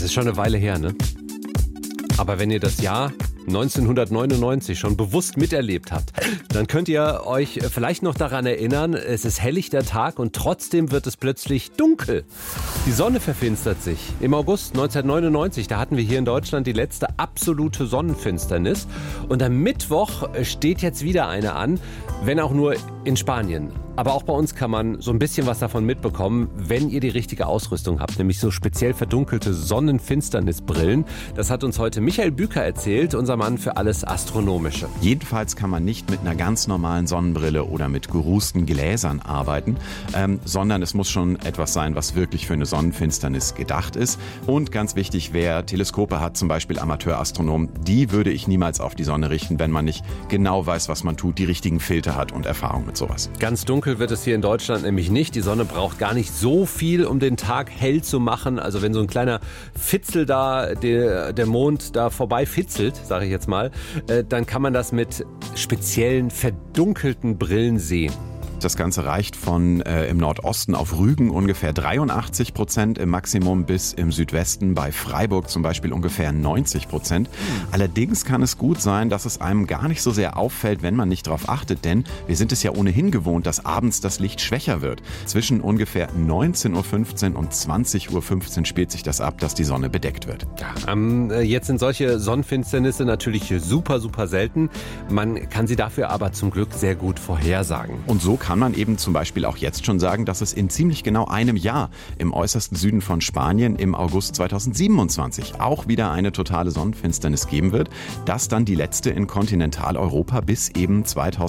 Das ist schon eine Weile her, ne? Aber wenn ihr das Jahr 1999 schon bewusst miterlebt habt, dann könnt ihr euch vielleicht noch daran erinnern, es ist helllichter Tag und trotzdem wird es plötzlich dunkel. Die Sonne verfinstert sich. Im August 1999, da hatten wir hier in Deutschland die letzte absolute Sonnenfinsternis. Und am Mittwoch steht jetzt wieder eine an, wenn auch nur in Spanien. Aber auch bei uns kann man so ein bisschen was davon mitbekommen, wenn ihr die richtige Ausrüstung habt, nämlich so speziell verdunkelte Sonnenfinsternisbrillen. Das hat uns heute Michael Büker erzählt, unser Mann für alles Astronomische. Jedenfalls kann man nicht mit einer ganz normalen Sonnenbrille oder mit gerußten Gläsern arbeiten, sondern es muss schon etwas sein, was wirklich für eine Sonnenfinsternis gedacht ist. Und ganz wichtig, wer Teleskope hat, zum Beispiel Amateurastronomen, die würde ich niemals auf die Sonne richten, wenn man nicht genau weiß, was man tut, die richtigen Filter hat und Erfahrung mit sowas. Ganz dunkel wird es hier in Deutschland nämlich nicht. Die Sonne braucht gar nicht so viel, um den Tag hell zu machen. Also wenn so ein kleiner Fitzel da, der Mond da vorbei fitzelt, sage ich jetzt mal, dann kann man das mit speziellen verdunkelten Brillen sehen. Das Ganze reicht von im Nordosten auf Rügen ungefähr 83% im Maximum bis im Südwesten bei Freiburg zum Beispiel ungefähr 90%. Allerdings kann es gut sein, dass es einem gar nicht so sehr auffällt, wenn man nicht darauf achtet, denn wir sind es ja ohnehin gewohnt, dass abends das Licht schwächer wird. Zwischen ungefähr 19.15 Uhr und 20.15 Uhr spielt sich das ab, dass die Sonne bedeckt wird. Ja, jetzt sind solche Sonnenfinsternisse natürlich super, super selten. Man kann sie dafür aber zum Glück sehr gut vorhersagen. Und so kann man eben zum Beispiel auch jetzt schon sagen, dass es in ziemlich genau einem Jahr im äußersten Süden von Spanien im August 2027 auch wieder eine totale Sonnenfinsternis geben wird. Das dann die letzte in Kontinentaleuropa bis eben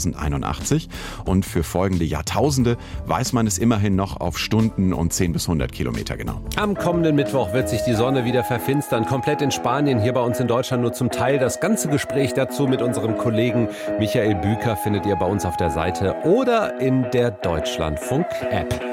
2081. Und für folgende Jahrtausende weiß man es immerhin noch auf Stunden und 10 bis 100 Kilometer genau. Am kommenden Mittwoch wird sich die Sonne wieder verfinstern. Komplett in Spanien, hier bei uns in Deutschland nur zum Teil. Das ganze Gespräch dazu mit unserem Kollegen Michael Büker findet ihr bei uns auf der Seite oder in der Deutschlandfunk-App.